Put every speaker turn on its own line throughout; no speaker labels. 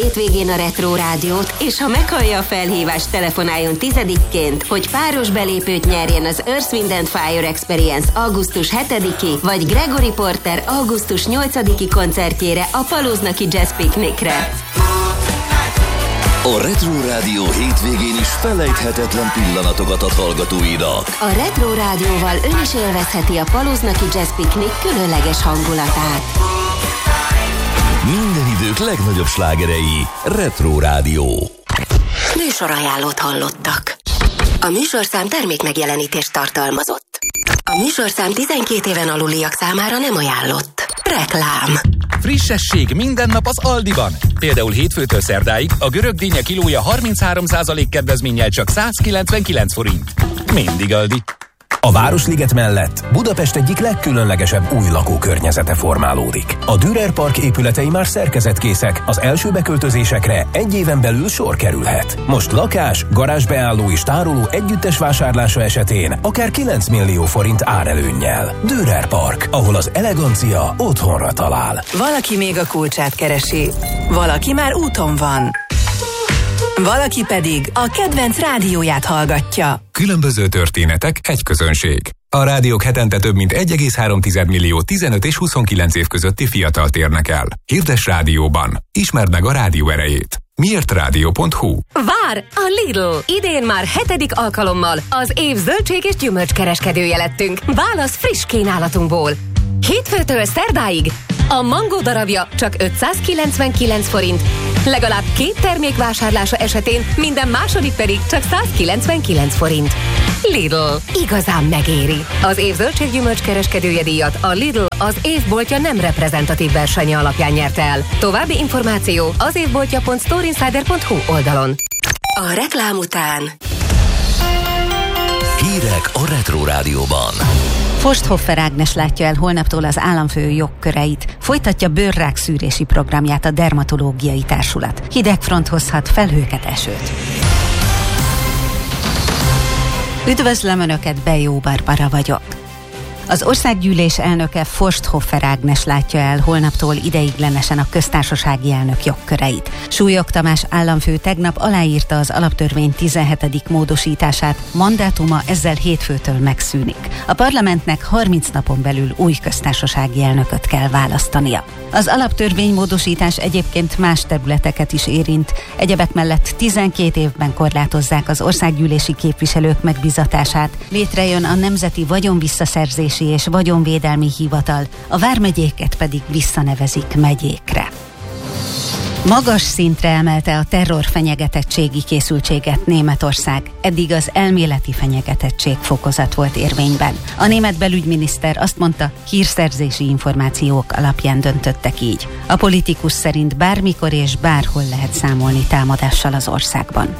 Hétvégén a Retro Rádiót, és ha meghallja a felhívást, telefonáljon 10-ként, hogy páros belépőt nyerjen az Earth, Wind & Fire Experience augusztus 7-i, vagy Gregory Porter augusztus 8-i koncertjére a Paloznaki Jazz Picnicre.
A Retro Rádió hétvégén is felejthetetlen pillanatokat ad hallgatóinak.
A Retro Rádióval ön is élvezheti a Paloznaki Jazz Picnic különleges hangulatát.
Minden idők legnagyobb slágerei. Retro Rádió.
Műsorajánlót hallottak. A műsorszám termékmegjelenítést tartalmazott. A műsorszám 12 éven aluliak számára nem ajánlott. Reklám.
Frissesség minden nap az Aldiban. Például hétfőtől szerdáig a görög dinnye kilója 33% kedvezménnyel csak 199 forint. Mindig Aldi.
A Városliget mellett Budapest egyik legkülönlegesebb új lakókörnyezete formálódik. A Dürer Park épületei már szerkezetkészek, az első beköltözésekre egy éven belül sor kerülhet. Most lakás, garázsbeálló és tároló együttes vásárlása esetén akár 9 millió forint árelőnnyel. Dürer Park, ahol az elegancia otthonra talál.
Valaki még a kulcsát keresi, valaki már úton van. Valaki pedig a kedvenc rádióját hallgatja.
Különböző történetek, egy közönség. A rádiók hetente több mint 1,3 millió 15 és 29 év közötti fiatalt érnek el. Hirdess rádióban. Ismerd meg a rádió erejét. miértradio.hu.
Vár! A Lidl! Idén már 7. alkalommal az év zöldség és gyümölcskereskedője lettünk. Válasz friss kínálatunkból. Hétfőtől szerdáig a mangó darabja csak 599 forint, legalább 2 termék vásárlása esetén minden második pedig csak 199 forint. Lidl. Igazán megéri. Az év zöldséggyümölcs kereskedője díjat a Lidl az évboltja nem reprezentatív versenye alapján nyerte el. További információ az évboltja.storeinsider.hu oldalon.
A reklám után
Hírek a Retro Rádióban.
Forsthoffer Ágnes látja el holnaptól az államfő jogköreit. Folytatja bőrrák szűrési programját a Dermatológiai Társulat. Hidegfront hozhat felhőket, esőt. Üdvözlöm Önöket, Bejó Barbara vagyok. Az országgyűlés elnöke Forsthoffer Ágnes látja el holnaptól ideiglenesen a köztársasági elnök jogköreit. Súlyog Tamás államfő tegnap aláírta az alaptörvény 17. módosítását, mandátuma ezzel hétfőtől megszűnik. A parlamentnek 30 napon belül új köztársasági elnököt kell választania. Az alaptörvény módosítás egyébként más területeket is érint. Egyebek mellett 12 évben korlátozzák az országgyűlési képviselők megbízatását. Létrejön a Nemzeti Vagyonvisszaszerzési és Vagyonvédelmi Hivatal, a vármegyéket pedig visszanevezik megyékre. Magas szintre emelte a terrorfenyegetettségi készültséget Németország. Eddig az elméleti fenyegetettség fokozat volt érvényben. A német belügyminiszter azt mondta, hírszerzési információk alapján döntöttek így. A politikus szerint bármikor és bárhol lehet számolni támadással az országban.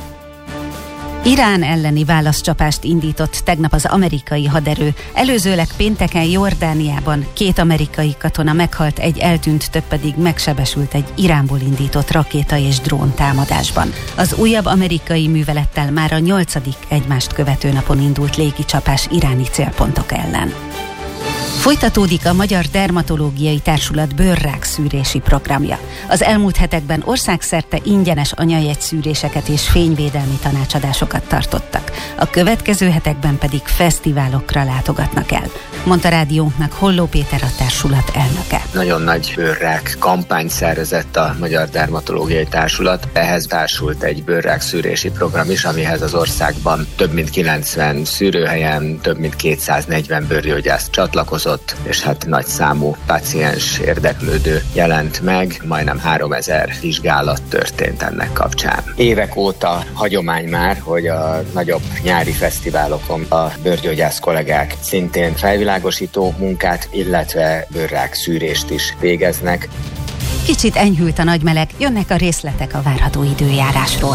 Irán elleni válaszcsapást indított tegnap az amerikai haderő. Előzőleg pénteken Jordániában 2 amerikai katona meghalt, egy eltűnt, több pedig megsebesült egy Iránból indított rakéta és drón támadásban. Az újabb amerikai művelettel már a 8. egymást követő napon indult légicsapás iráni célpontok ellen. Folytatódik a Magyar Dermatológiai Társulat bőrrák szűrési programja. Az elmúlt hetekben országszerte ingyenes anyajegyszűréseket és fényvédelmi tanácsadásokat tartottak. A következő hetekben pedig fesztiválokra látogatnak el, mondta rádiónknak Holló Péter, a társulat elnöke.
Nagyon nagy bőrrák kampányt szervezett a Magyar Dermatológiai Társulat. Ehhez társult egy bőrrák szűrési program is, amihez az országban több mint 90 szűrőhelyen több mint 240 bőrgyógyász csatlakozott, és hát nagy számú páciens érdeklődő jelent meg, majdnem 3000 vizsgálat történt ennek kapcsán. Évek óta hagyomány már, hogy a nagyobb nyári fesztiválokon a bőrgyógyász kollégák szintén felvilágosító munkát, illetve bőrrák szűrést is végeznek.
Kicsit enyhült a nagymeleg, jönnek a részletek a várható időjárásról.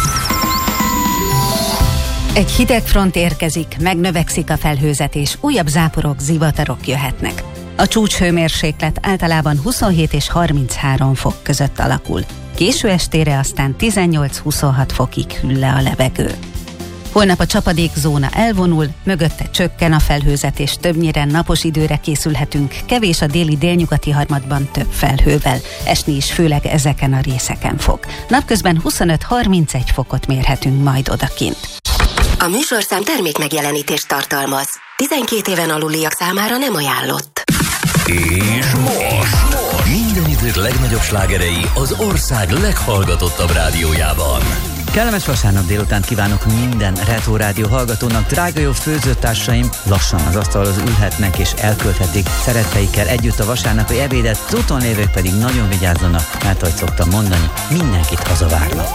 Egy hideg front érkezik, megnövekszik a felhőzet és újabb záporok, zivatarok jöhetnek. A csúcshőmérséklet általában 27 és 33 fok között alakul. Késő estére aztán 18-26 fokig hűl le a levegő. Holnap a csapadékzóna elvonul, mögötte csökken a felhőzet, és többnyire napos időre készülhetünk, kevés a déli délnyugati harmadban több felhővel. Esni is főleg ezeken a részeken fog. Napközben 25-31 fokot mérhetünk majd odakint.
A műsorszám termék megjelenítést tartalmaz. 12 éven aluliak számára nem ajánlott.
És most minden idők legnagyobb slágerei az ország leghallgatottabb rádiójában.
Kellemes vasárnap délután kívánok minden Retro Rádió hallgatónak. Drága jó főzőtársaim lassan az asztalhoz ülhetnek és elkölthetik szeretteikkel együtt a vasárnapi ebédet, az úton lévők pedig nagyon vigyázzanak, mert ahogy szoktam mondani, mindenkit hazavárnak.